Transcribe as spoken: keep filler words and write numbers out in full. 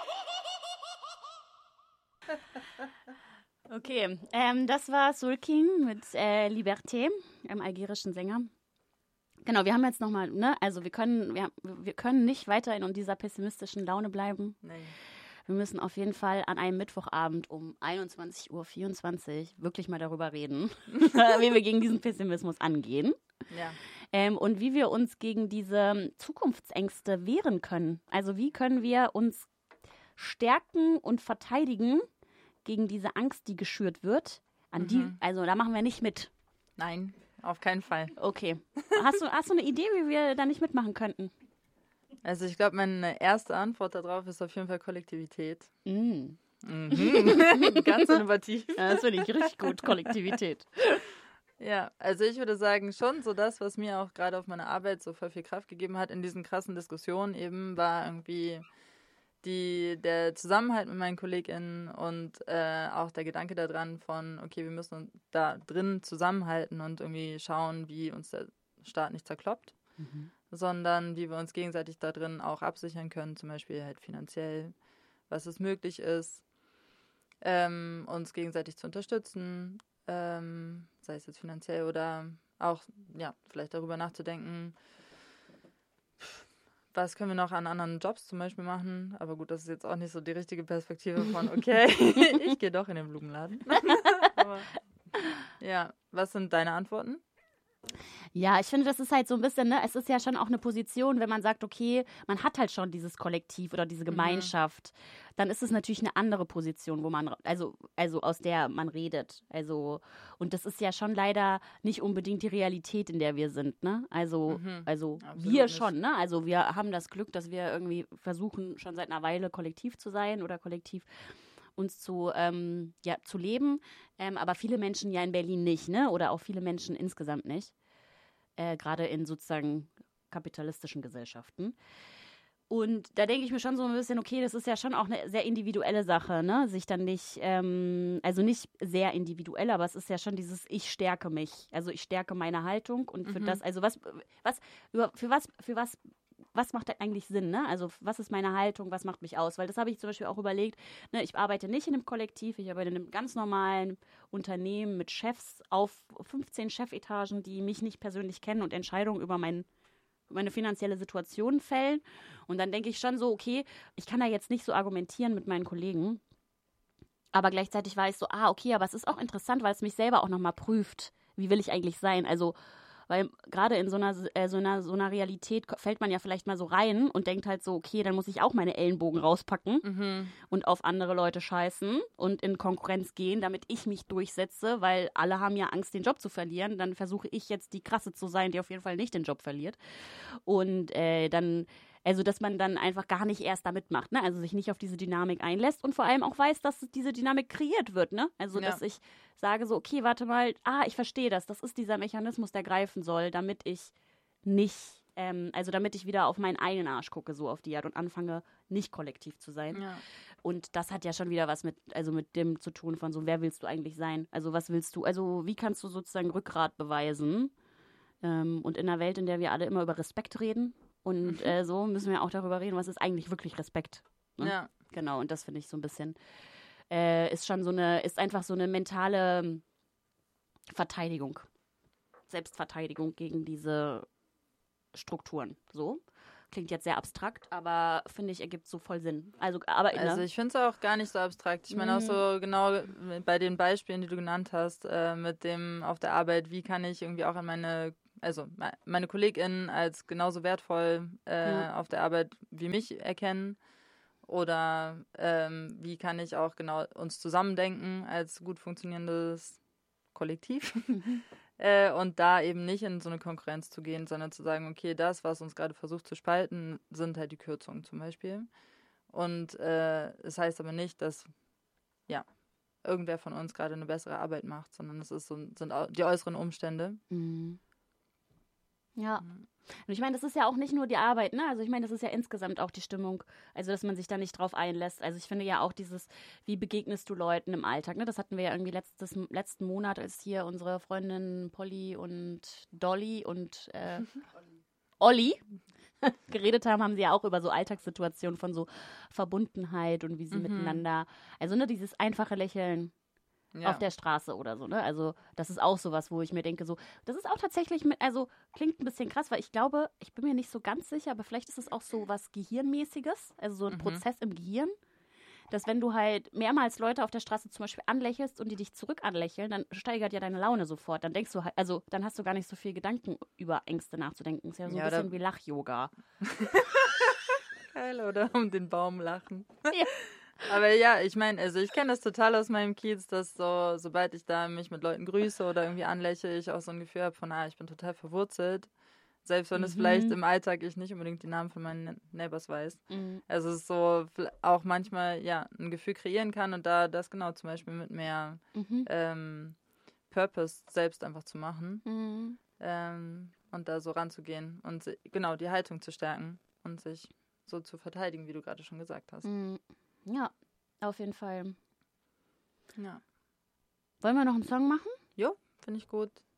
Okay, ähm, das war Soul King mit äh, Liberté, einem algerischen Sänger. Genau, wir haben jetzt nochmal, ne, also wir können, wir, wir können nicht weiter in dieser pessimistischen Laune bleiben. Nein. Wir müssen auf jeden Fall an einem Mittwochabend um einundzwanzig Uhr vierundzwanzig wirklich mal darüber reden, wie wir gegen diesen Pessimismus angehen. Ja. Ähm, und wie wir uns gegen diese Zukunftsängste wehren können. Also wie können wir uns stärken und verteidigen gegen diese Angst, die geschürt wird. An Mhm. die, also da machen wir nicht mit. Nein, auf keinen Fall. Okay. Hast du, hast du eine Idee, wie wir da nicht mitmachen könnten? Also ich glaube, meine erste Antwort darauf ist auf jeden Fall Kollektivität. Mm. Mhm. Ganz innovativ. Ja, das finde ich richtig gut, Kollektivität. Ja, also ich würde sagen, schon so das, was mir auch gerade auf meiner Arbeit so voll viel Kraft gegeben hat in diesen krassen Diskussionen eben, war irgendwie die, der Zusammenhalt mit meinen KollegInnen und äh, auch der Gedanke daran von, okay, wir müssen uns da drin zusammenhalten und irgendwie schauen, wie uns der Staat nicht zerkloppt, Mhm. sondern wie wir uns gegenseitig da drin auch absichern können, zum Beispiel halt finanziell, was es möglich ist, ähm, uns gegenseitig zu unterstützen, ähm, sei es jetzt finanziell oder auch, ja, vielleicht darüber nachzudenken, was können wir noch an anderen Jobs zum Beispiel machen. Aber gut, das ist jetzt auch nicht so die richtige Perspektive von, okay, ich gehe doch in den Blumenladen. Aber, ja, was sind deine Antworten? Ja, ich finde, das ist halt so ein bisschen, ne, es ist ja schon auch eine Position, wenn man sagt, okay, man hat halt schon dieses Kollektiv oder diese Gemeinschaft, mhm. dann ist es natürlich eine andere Position, wo man, also, also aus der man redet. Also, und das ist ja schon leider nicht unbedingt die Realität, in der wir sind, ne? Also, Mhm. also Absolut wir nicht. schon, ne? Also wir haben das Glück, dass wir irgendwie versuchen, schon seit einer Weile kollektiv zu sein oder kollektiv uns zu, ähm, ja, zu leben. Ähm, aber viele Menschen ja in Berlin nicht, ne? Oder auch viele Menschen insgesamt nicht. Äh, gerade in sozusagen kapitalistischen Gesellschaften. Und da denke ich mir schon so ein bisschen, okay, das ist ja schon auch eine sehr individuelle Sache, ne? Sich dann nicht, ähm, also nicht sehr individuell, aber es ist ja schon dieses, ich stärke mich. Also ich stärke meine Haltung und für Mhm. das, also was, was, über, für was, für was, was macht eigentlich Sinn, ne? Also was ist meine Haltung, was macht mich aus? Weil das habe ich zum Beispiel auch überlegt, ne? Ich arbeite nicht in einem Kollektiv, ich arbeite in einem ganz normalen Unternehmen mit Chefs auf fünfzehn Chefetagen, die mich nicht persönlich kennen und Entscheidungen über mein, meine finanzielle Situation fällen. Und dann denke ich schon so, okay, ich kann da jetzt nicht so argumentieren mit meinen Kollegen. Aber gleichzeitig war ich so, ah, okay, aber es ist auch interessant, weil es mich selber auch nochmal prüft, wie will ich eigentlich sein? Also, weil gerade in so einer, äh, so, einer, so einer Realität fällt man ja vielleicht mal so rein und denkt halt so, okay, dann muss ich auch meine Ellenbogen rauspacken Mhm. und auf andere Leute scheißen und in Konkurrenz gehen, damit ich mich durchsetze, weil alle haben ja Angst, den Job zu verlieren. Dann versuche ich jetzt die Krasse zu sein, die auf jeden Fall nicht den Job verliert. Und äh, dann, also dass man dann einfach gar nicht erst damit macht, ne? Also sich nicht auf diese Dynamik einlässt und vor allem auch weiß, dass diese Dynamik kreiert wird, ne? Also Ja. dass ich sage so, okay, warte mal, ah, ich verstehe das, das ist dieser Mechanismus, der greifen soll, damit ich nicht, ähm, also damit ich wieder auf meinen eigenen Arsch gucke, so auf die Art und anfange, nicht kollektiv zu sein. Ja. Und das hat ja schon wieder was mit, also mit dem zu tun von so, wer willst du eigentlich sein? Also was willst du, also wie kannst du sozusagen Rückgrat beweisen? Ähm, und in einer Welt, in der wir alle immer über Respekt reden und äh, so müssen wir auch darüber reden, was ist eigentlich wirklich Respekt? Ne? Ja. Genau, und das finde ich so ein bisschen, äh, ist schon so eine, ist einfach so eine mentale Verteidigung, Selbstverteidigung gegen diese Strukturen. So. Klingt jetzt sehr abstrakt, aber finde ich, ergibt so voll Sinn. Also, aber Also ich finde es auch gar nicht so abstrakt. Ich meine auch so genau bei den Beispielen, die du genannt hast, äh, mit dem auf der Arbeit, wie kann ich irgendwie auch an meine, also meine KollegInnen als genauso wertvoll äh, Ja. auf der Arbeit wie mich erkennen. Oder ähm, wie kann ich auch genau uns zusammendenken als gut funktionierendes Kollektiv. Äh, und da eben nicht in so eine Konkurrenz zu gehen, sondern zu sagen, okay, das, was uns gerade versucht zu spalten, sind halt die Kürzungen zum Beispiel. Und äh, es heißt aber nicht, dass ja, irgendwer von uns gerade eine bessere Arbeit macht, sondern es ist so, sind au- die äußeren Umstände. Mhm. Ja. Und ich meine, das ist ja auch nicht nur die Arbeit, ne? Also ich meine, das ist ja insgesamt auch die Stimmung, also dass man sich da nicht drauf einlässt. Also ich finde ja auch dieses, wie begegnest du Leuten im Alltag, ne? Das hatten wir ja irgendwie letztes, letzten Monat, als hier unsere Freundin Polly und Dolly und äh, Olli geredet haben, haben sie ja auch über so Alltagssituationen von so Verbundenheit und wie sie Mhm. miteinander, also ne, dieses einfache Lächeln Ja. auf der Straße oder so, ne? Also das ist auch sowas, wo ich mir denke, so, das ist auch tatsächlich mit, also klingt ein bisschen krass, weil ich glaube, ich bin mir nicht so ganz sicher, aber vielleicht ist es auch so was Gehirnmäßiges, also so ein Mhm. Prozess im Gehirn, dass wenn du halt mehrmals Leute auf der Straße zum Beispiel anlächelst und die dich zurück anlächeln, dann steigert ja deine Laune sofort. Dann denkst du halt, also dann hast du gar nicht so viel Gedanken über Ängste nachzudenken. Ist ja so Ja, ein bisschen oder- wie Lach-Yoga. Geil, oder? Um den Baum lachen. Ja. Aber ja, ich meine, also ich kenne das total aus meinem Kiez, dass so, sobald ich da mich mit Leuten grüße oder irgendwie anlächle, ich auch so ein Gefühl habe von, ah, ich bin total verwurzelt. Selbst wenn es Mhm. vielleicht im Alltag ich nicht unbedingt die Namen von meinen Neighbors weiß. Mhm. Also es ist so fl- auch manchmal, ja, ein Gefühl kreieren kann und da das genau zum Beispiel mit mehr Mhm. ähm, Purpose selbst einfach zu machen. Mhm. Ähm, und da so ranzugehen und si- genau die Haltung zu stärken und sich so zu verteidigen, wie du gerade schon gesagt hast. Mhm. Ja, auf jeden Fall. Ja. Wollen wir noch einen Song machen? Jo, finde ich gut.